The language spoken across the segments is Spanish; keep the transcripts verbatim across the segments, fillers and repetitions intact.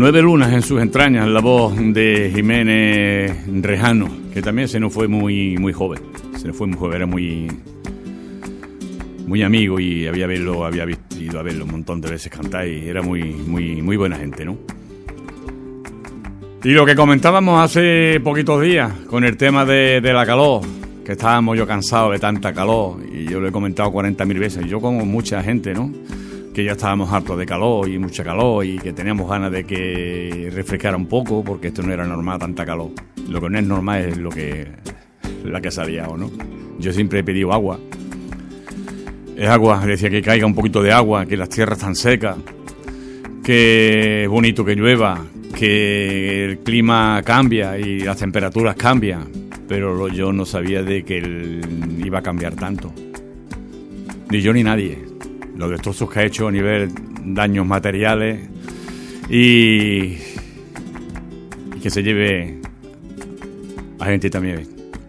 Nueve lunas en sus entrañas, la voz de Jiménez Rejano, que también se nos fue muy muy joven. Se nos fue muy joven, era muy muy amigo y había verlo, había visto, ido a verlo un montón de veces cantar y era muy muy muy buena gente, ¿no? Y lo que comentábamos hace poquitos días con el tema de, de la calor, que estábamos yo cansados de tanta calor y yo lo he comentado cuarenta mil veces, yo como mucha gente, ¿no? Que ya estábamos hartos de calor y mucha calor y que teníamos ganas de que refrescara un poco porque esto no era normal, tanta calor. Lo que no es normal es lo que la que se ha liado, ¿no? Yo siempre he pedido agua. Es agua, decía que caiga un poquito de agua, que las tierras están secas, que es bonito que llueva, que el clima cambia y las temperaturas cambian, pero lo, yo no sabía de que el, iba a cambiar tanto. Ni yo ni nadie. Los destrozos que ha hecho a nivel daños materiales y, y que se lleve a gente también.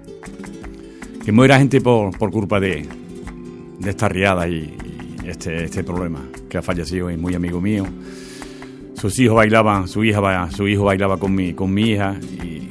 Que muera gente por, por culpa de, de esta riada y, y este, este problema que ha fallecido y muy amigo mío. Sus hijos bailaban, su hija su hijo bailaba con mi, con mi hija y,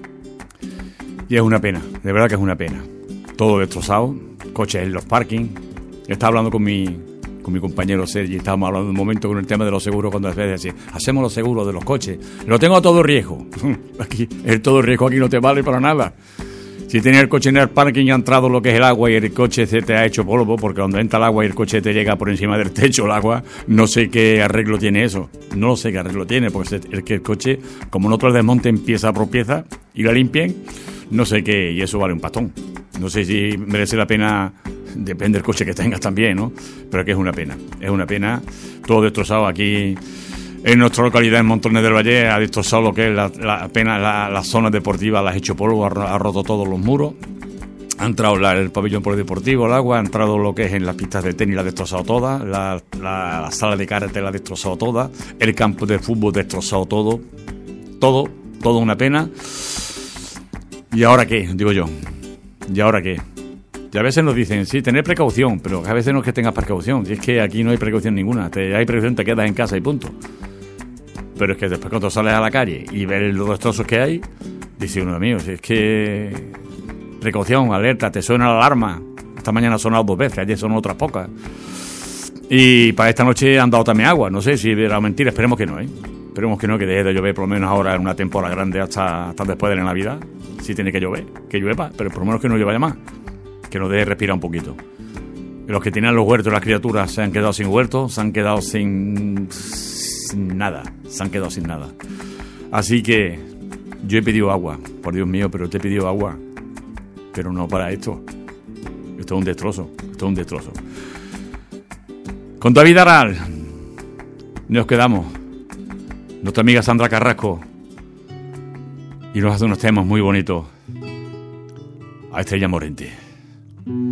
y es una pena, de verdad que es una pena. Todo destrozado, coches en los parkings. Estaba hablando con mi con mi compañero Sergi, estábamos hablando un momento con el tema de los seguros, cuando a veces decía, hacemos los seguros de los coches, lo tengo a todo riesgo. Aquí, el todo riesgo aquí no te vale para nada. Si tienes el coche en el parking y ha entrado lo que es el agua y el coche se te ha hecho polvo, porque cuando entra el agua y el coche te llega por encima del techo el agua, no sé qué arreglo tiene eso. No sé qué arreglo tiene, porque es que el coche, como nosotros desmonten pieza por pieza y la limpien, no sé qué, y eso vale un pastón. No sé si merece la pena, depende del coche que tengas también, ¿no? Pero que es una pena, es una pena. Todo destrozado aquí en nuestra localidad, en Montones del Valle, ha destrozado lo que es la, la, apenas la, la zona deportiva, la ha hecho polvo, ha, ha roto todos los muros. Ha entrado la, el pabellón polideportivo, el agua, ha entrado lo que es en las pistas de tenis, la ha destrozado toda, la, la, la sala de karate la ha destrozado toda, el campo de fútbol ha destrozado todo, todo, todo una pena. ¿Y ahora qué? Digo yo. ¿Y ahora qué? Y a veces nos dicen, sí, tener precaución, pero a veces no es que tengas precaución, si es que aquí no hay precaución ninguna, te, hay precaución, te quedas en casa y punto. Pero es que después cuando sales a la calle y ves los destrozos que hay, dice uno mío, si es que precaución, alerta, te suena la alarma. Esta mañana ha sonado dos veces, ayer sonó otras pocas. Y para esta noche han dado también agua, no sé si era mentira, esperemos que no, ¿eh? Esperemos que no, que deje de llover por lo menos ahora en una temporada grande hasta, hasta después de la Navidad. Si tiene que llover, que llueva, pero por lo menos que no llueva más, que nos deje respirar un poquito. Y los que tenían los huertos, las criaturas, se han quedado sin huertos, se han quedado sin, sin nada, se han quedado sin nada. Así que yo he pedido agua, por Dios mío, pero te he pedido agua, pero no para esto. Esto es un destrozo, esto es un destrozo. Con David Aral nos quedamos. Nuestra amiga Sandra Carrasco y nos hace unos temas muy bonitos a Estrella Morente.